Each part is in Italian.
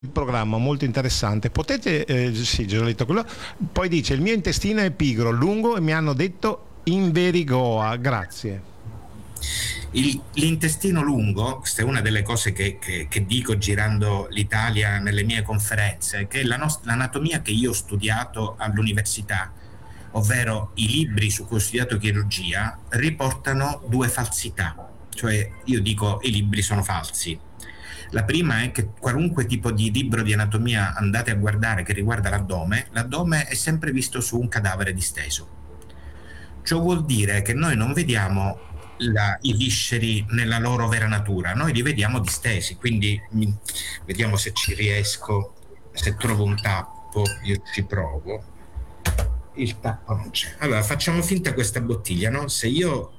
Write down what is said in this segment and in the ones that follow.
il programma, molto interessante. Potete, sì, già ho letto quello. Poi dice: il mio intestino è pigro, lungo e mi hanno detto inverigoa. Grazie. L'intestino lungo, questa è una delle cose che dico girando l'Italia nelle mie conferenze, che l'anatomia che io ho studiato all'università, ovvero i libri su cui ho studiato chirurgia, riportano due falsità. Cioè, io dico i libri sono falsi. La prima è che qualunque tipo di libro di anatomia andate a guardare che riguarda l'addome è sempre visto su un cadavere disteso. Ciò vuol dire che noi non vediamo i visceri nella loro vera natura, noi li vediamo distesi, quindi vediamo se ci riesco, se trovo un tappo, io ci provo. Il tappo non c'è. Allora, facciamo finta questa bottiglia, no? Se io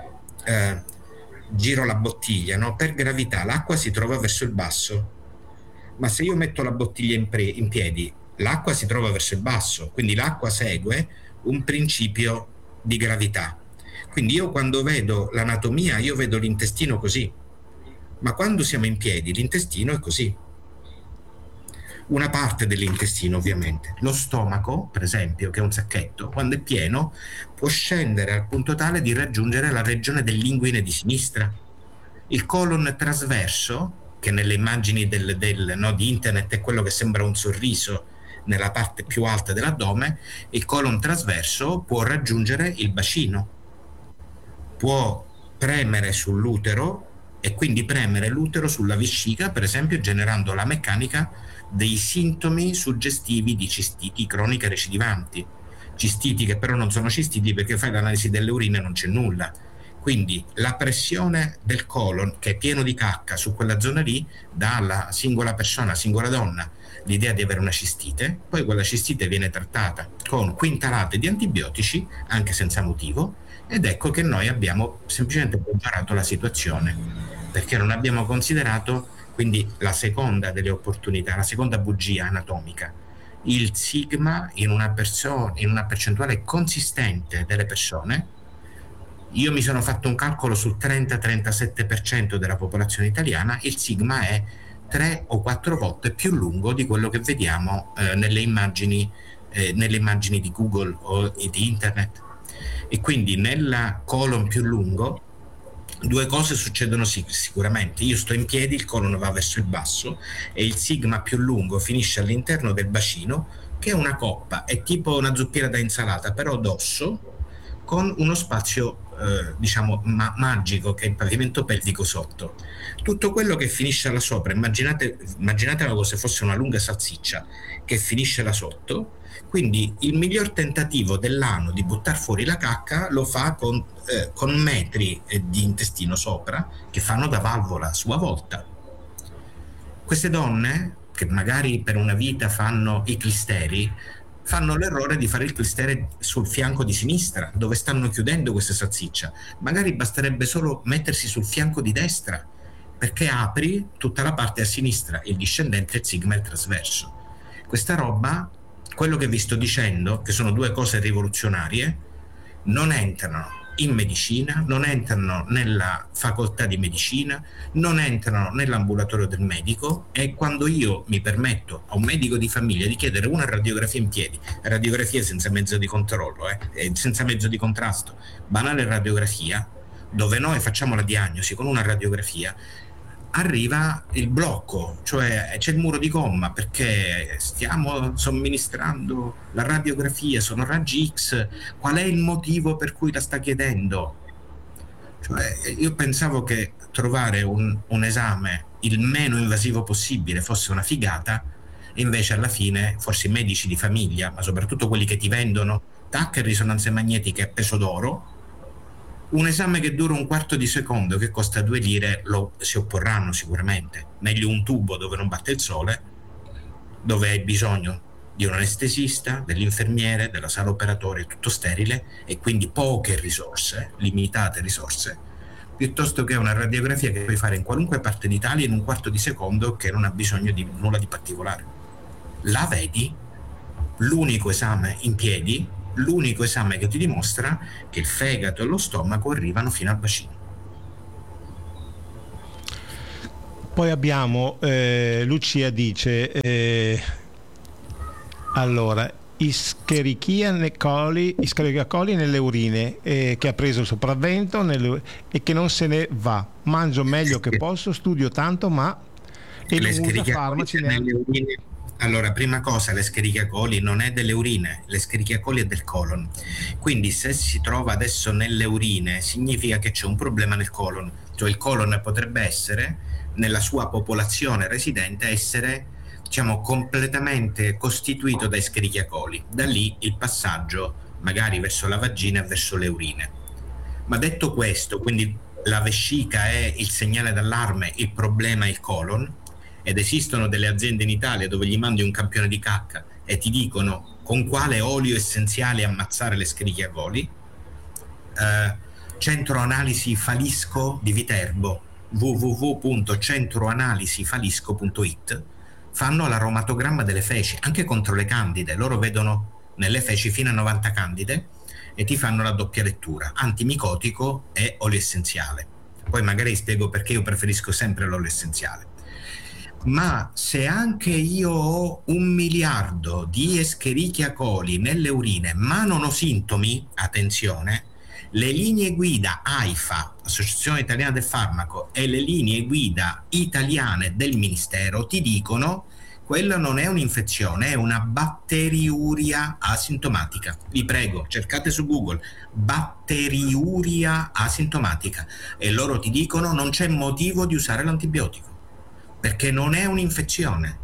giro la bottiglia, no? Per gravità l'acqua si trova verso il basso, ma se io metto la bottiglia in piedi, l'acqua si trova verso il basso, quindi l'acqua segue un principio di gravità. Quindi io quando vedo l'anatomia, io vedo l'intestino così, ma quando siamo in piedi l'intestino è così. Una parte dell'intestino, ovviamente. Lo stomaco, per esempio, che è un sacchetto, quando è pieno può scendere al punto tale di raggiungere la regione dell'inguine di sinistra. Il colon trasverso, che nelle immagini di internet è quello che sembra un sorriso nella parte più alta dell'addome, il colon trasverso può raggiungere il bacino, può premere sull'utero e quindi premere l'utero sulla vescica, per esempio, generando la meccanica dei sintomi suggestivi di cistiti croniche recidivanti. Cistiti che però non sono cistiti perché fai l'analisi delle urine e non c'è nulla. Quindi la pressione del colon, che è pieno di cacca su quella zona lì, dà alla singola persona, singola donna, l'idea di avere una cistite. Poi quella cistite viene trattata con quintalate di antibiotici, anche senza motivo, ed ecco che noi abbiamo semplicemente peggiorato la situazione, perché non abbiamo considerato, quindi, la seconda delle opportunità, la seconda bugia anatomica. Il sigma in una percentuale consistente delle persone. Io mi sono fatto un calcolo sul 30-37% della popolazione italiana, il sigma è 3 o 4 volte più lungo di quello che vediamo nelle immagini di Google o di internet. E quindi nel colon più lungo due cose succedono sicuramente. Io sto in piedi, il colon va verso il basso e il sigma più lungo finisce all'interno del bacino, che è una coppa, è tipo una zuppiera da insalata, però d'osso, con uno spazio magico, che è il pavimento pelvico sotto. Tutto quello che finisce là sopra, immaginatelo come se fosse una lunga salsiccia che finisce là sotto. Quindi il miglior tentativo dell'ano di buttare fuori la cacca lo fa con metri di intestino sopra, che fanno da valvola a sua volta. Queste donne, che magari per una vita fanno i clisteri, fanno l'errore di fare il clistere sul fianco di sinistra, dove stanno chiudendo questa salsiccia. Magari basterebbe solo mettersi sul fianco di destra, perché apri tutta la parte a sinistra, il discendente, il sigma e il trasverso. Questa roba, quello che vi sto dicendo, che sono due cose rivoluzionarie, non entrano in medicina, non entrano nella facoltà di medicina, non entrano nell'ambulatorio del medico, e quando io mi permetto a un medico di famiglia di chiedere una radiografia in piedi, radiografia senza mezzo di controllo, senza mezzo di contrasto, banale radiografia, dove noi facciamo la diagnosi con una radiografia, arriva il blocco, cioè c'è il muro di gomma, perché stiamo somministrando la radiografia, sono raggi X, qual è il motivo per cui la sta chiedendo? Cioè, io pensavo che trovare un esame il meno invasivo possibile fosse una figata, e invece alla fine forse i medici di famiglia, ma soprattutto quelli che ti vendono TAC e risonanze magnetiche a peso d'oro, un esame che dura un quarto di secondo, che costa 2 lire, si opporranno sicuramente. Meglio un tubo dove non batte il sole, dove hai bisogno di un anestesista, dell'infermiere, della sala operatoria, tutto sterile, e quindi poche risorse, limitate risorse, piuttosto che una radiografia che puoi fare in qualunque parte d'Italia in un quarto di secondo, che non ha bisogno di nulla di particolare. La vedi, l'unico esame in piedi, l'unico esame che ti dimostra che il fegato e lo stomaco arrivano fino al bacino. Poi abbiamo Lucia dice allora Escherichia coli nelle urine, che ha preso il sopravvento e che non se ne va. Mangio meglio che posso, studio tanto, ma e non usa farmaci neanche. Allora, prima cosa, l'Escherichia coli non è delle urine, l'Escherichia coli è del colon. Quindi se si trova adesso nelle urine significa che c'è un problema nel colon. Cioè il colon potrebbe essere, nella sua popolazione residente, essere, diciamo, completamente costituito da Escherichia coli. Da lì il passaggio magari verso la vagina e verso le urine. Ma detto questo, quindi la vescica è il segnale d'allarme, il problema è il colon, ed esistono delle aziende in Italia dove gli mandi un campione di cacca e ti dicono con quale olio essenziale ammazzare l'Escherichia coli. Centro Analisi Falisco di Viterbo, www.centroanalisifalisco.it, fanno l'aromatogramma delle feci anche contro le candide. Loro vedono nelle feci fino a 90 candide e ti fanno la doppia lettura, antimicotico e olio essenziale. Poi magari spiego perché io preferisco sempre l'olio essenziale. Ma se anche io ho 1 miliardo di Escherichia coli nelle urine ma non ho sintomi, attenzione, le linee guida AIFA, Associazione Italiana del Farmaco, e le linee guida italiane del Ministero ti dicono quella non è un'infezione, è una batteriuria asintomatica. Vi prego, cercate su Google batteriuria asintomatica e loro ti dicono non c'è motivo di usare l'antibiotico perché non è un'infezione.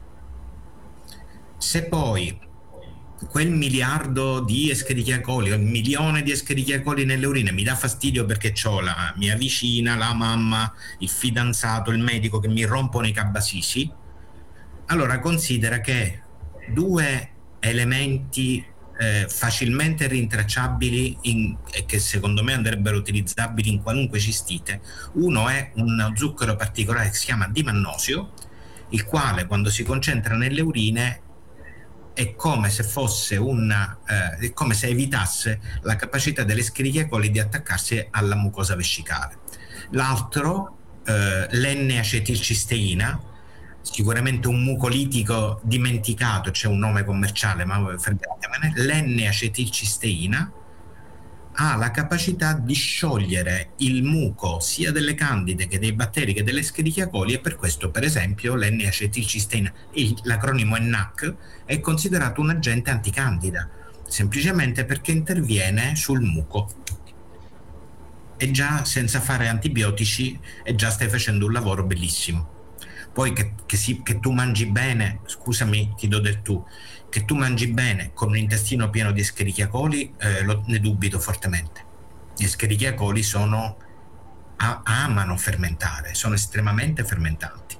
Se poi quel miliardo di Escherichia coli o il milione di Escherichia coli nelle urine mi dà fastidio perché ho la mia vicina, la mamma, il fidanzato, il medico che mi rompono i cabasisi, allora considera che 2 elementi facilmente rintracciabili e che secondo me andrebbero utilizzabili in qualunque cistite. Uno è uno zucchero particolare che si chiama dimannosio, il quale quando si concentra nelle urine è come se fosse è come se evitasse la capacità dell'Escherichia coli di attaccarsi alla mucosa vescicale. L'altro, l'N-acetilcisteina, sicuramente un mucolitico dimenticato, c'è un nome commerciale ma fregatemene, l'N-acetilcisteina ha la capacità di sciogliere il muco sia delle candide che dei batteri che delle Escherichia coli, e per questo per esempio l'N-acetilcisteina, l'acronimo è NAC, è considerato un agente anticandida semplicemente perché interviene sul muco e già senza fare antibiotici e già stai facendo un lavoro bellissimo. Poi che tu mangi bene, scusami, ti do del tu, che tu mangi bene con un intestino pieno di Escherichia coli, ne dubito fortemente. Gli Escherichia coli amano fermentare, sono estremamente fermentanti.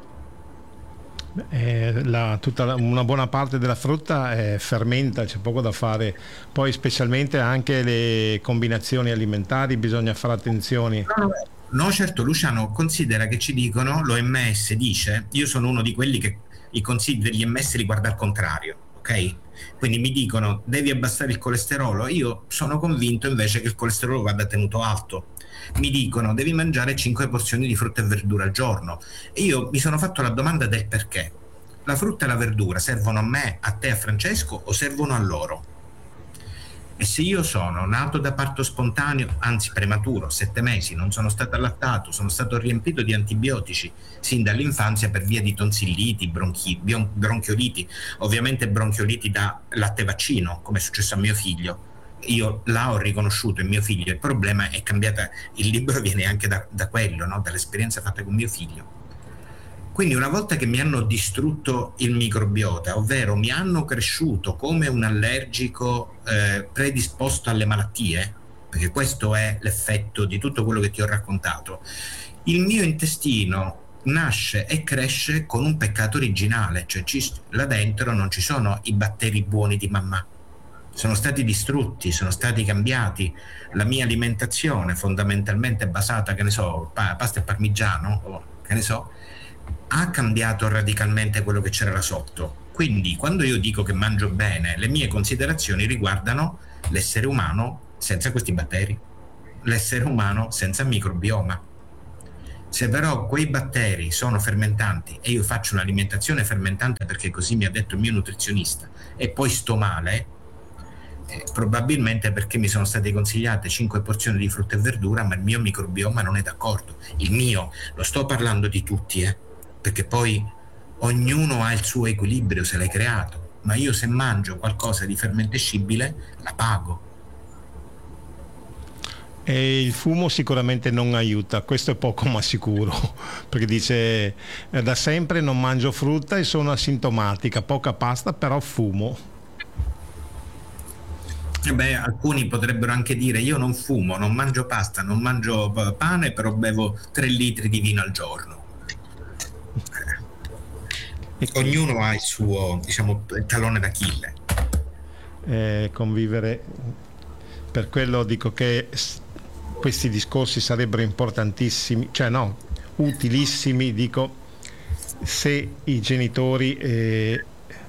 Una buona parte della frutta fermenta, c'è poco da fare. Poi specialmente anche le combinazioni alimentari bisogna fare attenzione. No, certo, Luciano, considera che ci dicono, l'OMS dice, io sono uno di quelli che i consigli degli OMS li guarda al contrario, ok? Quindi mi dicono devi abbassare il colesterolo, io sono convinto invece che il colesterolo vada tenuto alto. Mi dicono devi mangiare 5 porzioni di frutta e verdura al giorno e io mi sono fatto la domanda del perché. La frutta e la verdura servono a me, a te, a Francesco, o servono a loro? E se io sono nato da parto spontaneo, anzi prematuro, 7 mesi, non sono stato allattato, sono stato riempito di antibiotici sin dall'infanzia per via di tonsilliti, bronchioliti, ovviamente bronchioliti da latte vaccino, come è successo a mio figlio. Io là ho riconosciuto in mio figlio, il problema è cambiata, il libro viene anche da quello, no? Dall'esperienza fatta con mio figlio. Quindi una volta che mi hanno distrutto il microbiota, ovvero mi hanno cresciuto come un allergico predisposto alle malattie, perché questo è l'effetto di tutto quello che ti ho raccontato, il mio intestino nasce e cresce con un peccato originale, cioè là dentro non ci sono i batteri buoni di mamma, sono stati distrutti, sono stati cambiati. La mia alimentazione fondamentalmente basata, che ne so, pasta e parmigiano, o che ne so, ha cambiato radicalmente quello che c'era là sotto. Quindi quando io dico che mangio bene, le mie considerazioni riguardano l'essere umano senza questi batteri, l'essere umano senza microbioma. Se però quei batteri sono fermentanti e io faccio un'alimentazione fermentante perché così mi ha detto il mio nutrizionista e poi sto male, probabilmente perché mi sono state consigliate 5 porzioni di frutta e verdura, ma il mio microbioma non è d'accordo. Il mio, lo sto parlando di tutti, perché poi ognuno ha il suo equilibrio se l'hai creato, ma io se mangio qualcosa di fermentescibile la pago. E il fumo sicuramente non aiuta, questo è poco ma sicuro, perché dice da sempre non mangio frutta e sono asintomatica, poca pasta però fumo. Beh, alcuni potrebbero anche dire io non fumo, non mangio pasta, non mangio pane, però bevo 3 litri di vino al giorno. Ognuno ha il suo, diciamo, tallone d'Achille. Convivere, per quello dico che questi discorsi sarebbero importantissimi, cioè no, utilissimi, dico, se i genitori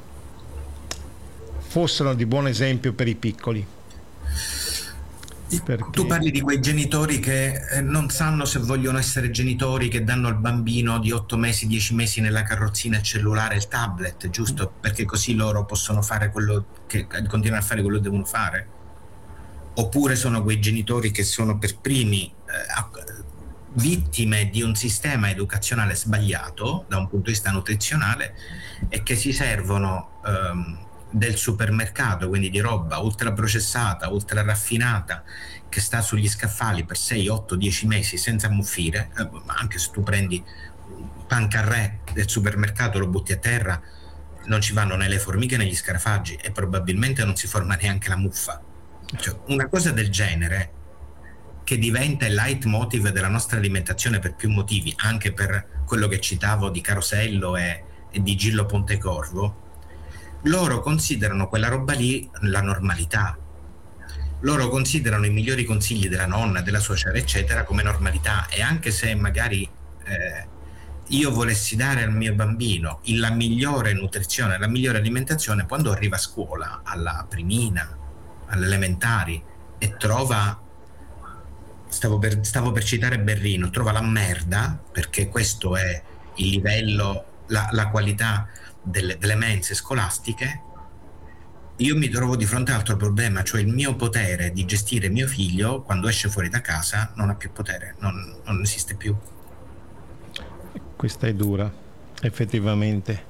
fossero di buon esempio per i piccoli. Perché... Tu parli di quei genitori che non sanno se vogliono essere genitori, che danno al bambino di 8 mesi, 10 mesi nella carrozzina il cellulare, il tablet, giusto? Perché così loro possono fare quello che continuare a fare quello che devono fare? Oppure sono quei genitori che sono per primi vittime di un sistema educazionale sbagliato da un punto di vista nutrizionale e che si servono del supermercato, quindi di roba ultra processata, ultra raffinata, che sta sugli scaffali per 6, 8, 10 mesi senza ammuffire, ma anche se tu prendi un pancarré del supermercato, lo butti a terra, non ci vanno né le formiche né gli scarafaggi e probabilmente non si forma neanche la muffa. Cioè, una cosa del genere, che diventa il leitmotiv della nostra alimentazione per più motivi, anche per quello che citavo di Carosello e di Gillo Pontecorvo, loro considerano quella roba lì la normalità. Loro considerano i migliori consigli della nonna, della suocera, eccetera, come normalità. E anche se magari io volessi dare al mio bambino la migliore nutrizione, la migliore alimentazione, quando arriva a scuola, alla primina, alle elementari, e trova, stavo per citare Berrino, trova la merda, perché questo è il livello, la qualità delle mense scolastiche, io mi trovo di fronte a un altro problema, cioè il mio potere di gestire mio figlio quando esce fuori da casa non ha più potere, non esiste più. Questa è dura, effettivamente.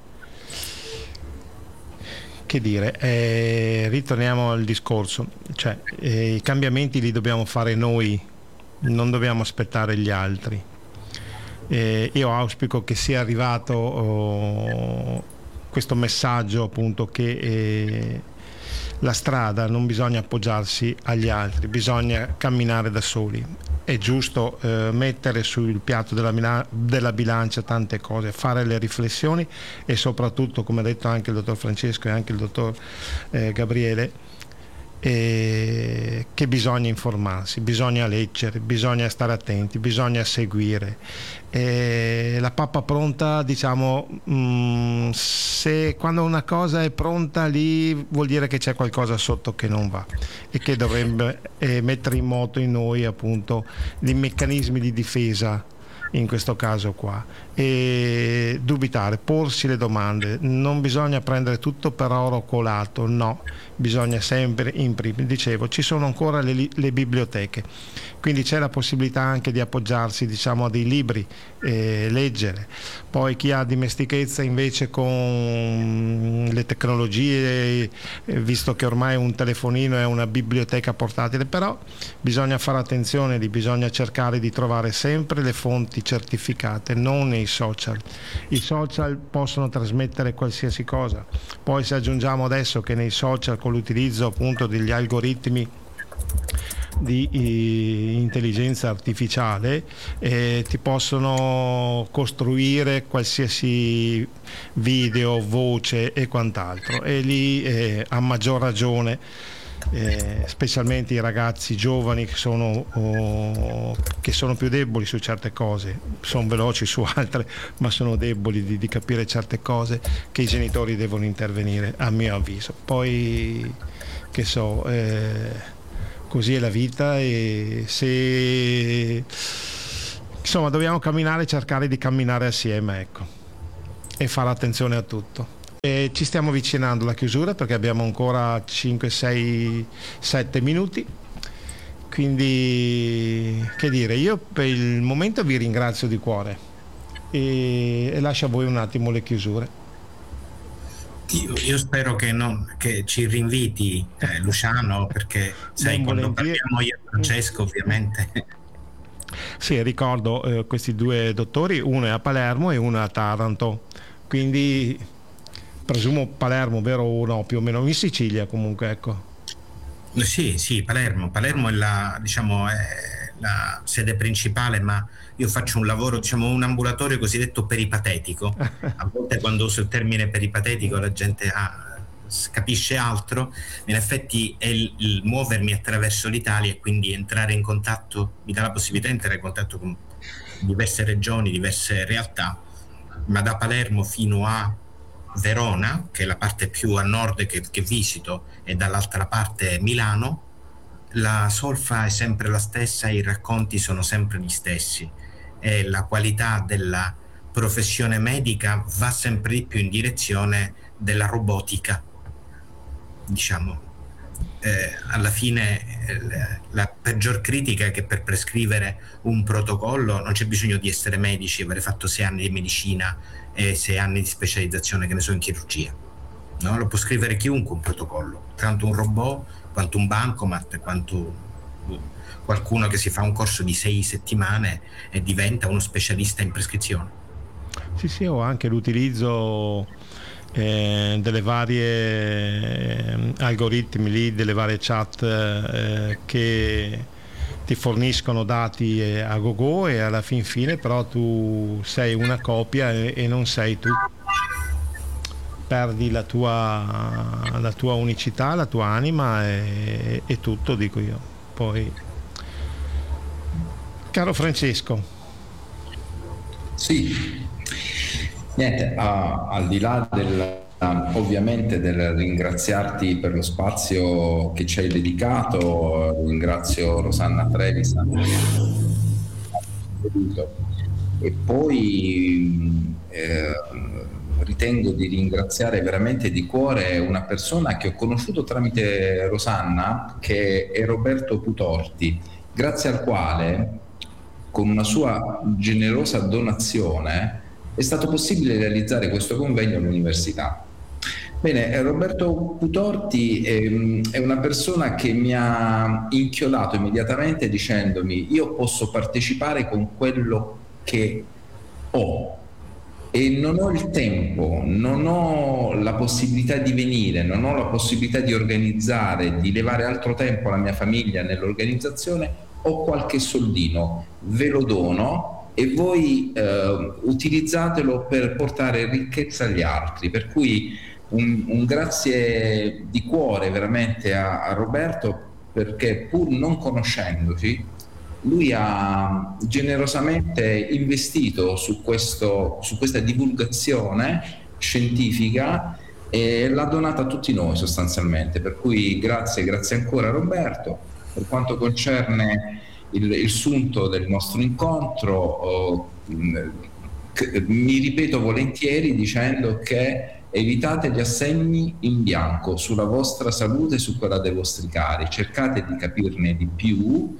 Che dire, ritorniamo al discorso, cioè i cambiamenti li dobbiamo fare noi, non dobbiamo aspettare gli altri. Io auspico che sia arrivato questo messaggio, appunto, che la strada non bisogna appoggiarsi agli altri, bisogna camminare da soli. È giusto mettere sul piatto della bilancia tante cose, fare le riflessioni e soprattutto, come ha detto anche il dottor Francesco e anche il dottor Gabriele, che bisogna informarsi, bisogna leggere, bisogna stare attenti, bisogna seguire. La pappa pronta, diciamo, se quando una cosa è pronta lì vuol dire che c'è qualcosa sotto che non va e che dovrebbe mettere in moto in noi, appunto, dei meccanismi di difesa in questo caso qua, e dubitare, porsi le domande. Non bisogna prendere tutto per oro colato, no, bisogna sempre imprimere. Dicevo, ci sono ancora le biblioteche, quindi c'è la possibilità anche di appoggiarsi, diciamo, a dei libri, leggere. Poi chi ha dimestichezza invece con le tecnologie, visto che ormai un telefonino è una biblioteca portatile, però bisogna fare attenzione, bisogna cercare di trovare sempre le fonti certificate, non nei social. I social possono trasmettere qualsiasi cosa, poi se aggiungiamo adesso che nei social, con l'utilizzo appunto degli algoritmi di intelligenza artificiale, ti possono costruire qualsiasi video, voce e quant'altro, e lì a maggior ragione specialmente i ragazzi giovani che sono più deboli su certe cose, sono veloci su altre ma sono deboli di capire certe cose, che i genitori devono intervenire, a mio avviso. Poi che so, così è la vita, e se Insomma, dobbiamo camminare e cercare di camminare assieme, ecco, e fare attenzione a tutto. E ci stiamo avvicinando alla chiusura perché abbiamo ancora 5, 6, 7 minuti. Quindi, che dire, io per il momento vi ringrazio di cuore e lascio a voi un attimo le chiusure. Io spero che ci rinviti, Luciano, perché sai, quando parliamo io e Francesco, ovviamente. Sì, ricordo questi due dottori, uno è a Palermo e uno è a Taranto, quindi presumo Palermo, vero o no, più o meno in Sicilia comunque, ecco. Sì, Palermo è diciamo, è la sede principale, ma io faccio un lavoro, diciamo, un ambulatorio cosiddetto peripatetico. A volte quando uso il termine peripatetico la gente capisce altro, in effetti è il muovermi attraverso l'Italia e quindi entrare in contatto, mi dà la possibilità di entrare in contatto con diverse regioni, diverse realtà, ma da Palermo fino a Verona, che è la parte più a nord che visito, e dall'altra parte Milano, la solfa è sempre la stessa, i racconti sono sempre gli stessi e la qualità della professione medica va sempre di più in direzione della robotica, diciamo. Alla fine la peggior critica è che per prescrivere un protocollo non c'è bisogno di essere medici, aver fatto 6 anni di medicina e 6 anni di specializzazione, che ne so, in chirurgia, no? Lo può scrivere chiunque un protocollo, tanto un robot quanto un bancomat, quanto qualcuno che si fa un corso di 6 settimane e diventa uno specialista in prescrizione. Sì, ho anche l'utilizzo delle varie algoritmi lì, delle varie chat che ti forniscono dati a gogo, e alla fin fine però tu sei una copia e non sei tu, perdi la tua unicità, la tua anima e tutto, dico io. Poi, caro Francesco. Sì, niente, al di là ovviamente del ringraziarti per lo spazio che ci hai dedicato, ringrazio Rosanna Trevisan e poi ritengo di ringraziare veramente di cuore una persona che ho conosciuto tramite Rosanna, che è Roberto Putorti, grazie al quale, con una sua generosa donazione, è stato possibile realizzare questo convegno all'università. Bene, Roberto Putorti è una persona che mi ha inchiodato immediatamente dicendomi: io posso partecipare con quello che ho e non ho il tempo, non ho la possibilità di venire, non ho la possibilità di organizzare, di levare altro tempo alla mia famiglia nell'organizzazione, ho qualche soldino, ve lo dono e voi utilizzatelo per portare ricchezza agli altri. Per cui un grazie di cuore veramente a Roberto, perché pur non conoscendoci, lui ha generosamente investito su questa divulgazione scientifica e l'ha donata a tutti noi sostanzialmente. Per cui grazie ancora Roberto. Per quanto concerne il sunto del nostro incontro, mi ripeto volentieri dicendo che evitate gli assegni in bianco sulla vostra salute e su quella dei vostri cari, cercate di capirne di più.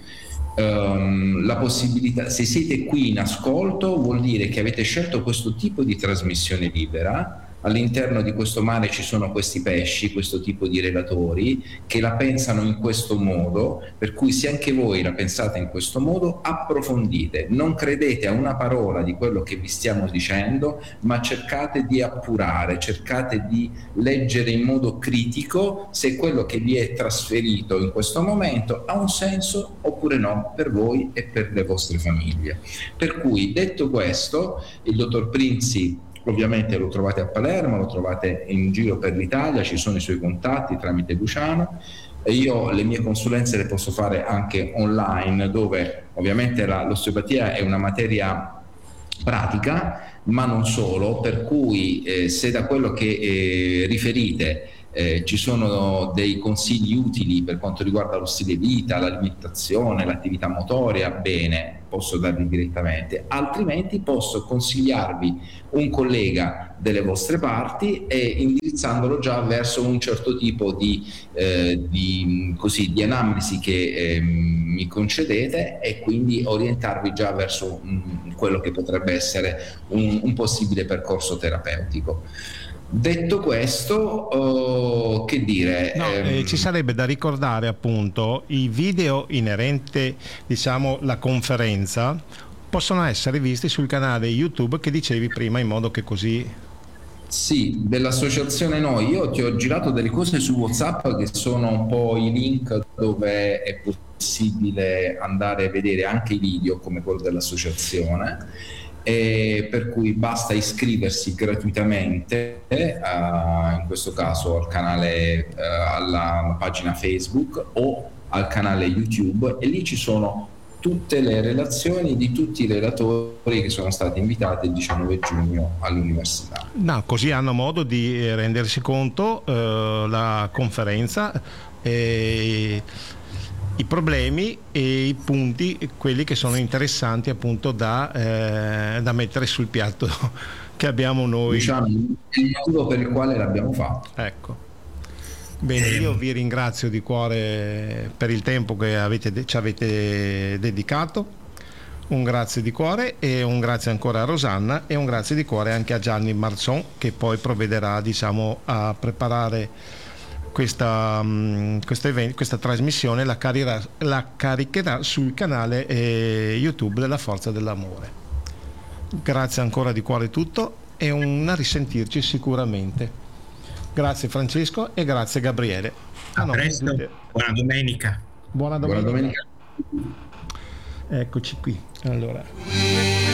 La possibilità, se siete qui in ascolto, vuol dire che avete scelto questo tipo di trasmissione libera. All'interno di questo mare ci sono questi pesci, questo tipo di relatori che la pensano in questo modo, per cui se anche voi la pensate in questo modo, approfondite, non credete a una parola di quello che vi stiamo dicendo, ma cercate di appurare, cercate di leggere in modo critico se quello che vi è trasferito in questo momento ha un senso oppure no per voi e per le vostre famiglie. Per cui, detto questo, il dottor Prinzi ovviamente lo trovate a Palermo, lo trovate in giro per l'Italia, ci sono i suoi contatti tramite Luciano, e io le mie consulenze le posso fare anche online, dove ovviamente l'osteopatia è una materia pratica, ma non solo, per cui se da quello che riferite ci sono dei consigli utili per quanto riguarda lo stile di vita, l'alimentazione, l'attività motoria, bene, posso darvi direttamente, altrimenti posso consigliarvi un collega delle vostre parti e indirizzandolo già verso un certo tipo di analisi che mi concedete, e quindi orientarvi già verso quello che potrebbe essere un possibile percorso terapeutico. Detto questo, che dire? No, ci sarebbe da ricordare appunto i video inerenti, diciamo, la conferenza possono essere visti sul canale YouTube che dicevi prima, in modo che così... Sì, dell'associazione Noi. Io ti ho girato delle cose su WhatsApp che sono un po' i link dove è possibile andare a vedere anche i video come quello dell'associazione, e per cui basta iscriversi gratuitamente, in questo caso al canale, alla pagina Facebook o al canale YouTube, e lì ci sono tutte le relazioni di tutti i relatori che sono stati invitati il 19 giugno all'università. No, così hanno modo di rendersi conto la conferenza, i problemi e i punti, quelli che sono interessanti appunto da mettere sul piatto che abbiamo noi. Diciamo il motivo per il quale l'abbiamo fatto. Ecco. Bene, io vi ringrazio di cuore per il tempo che ci avete dedicato. Un grazie di cuore, e un grazie ancora a Rosanna, e un grazie di cuore anche a Gianni Marzon, che poi provvederà, diciamo, a preparare questa trasmissione, la caricherà sul canale YouTube della Forza dell'Amore. Grazie ancora di cuore tutto, e a risentirci sicuramente. Grazie Francesco e grazie Gabriele. A presto, buona domenica. Buona domenica. Eccoci qui. Allora.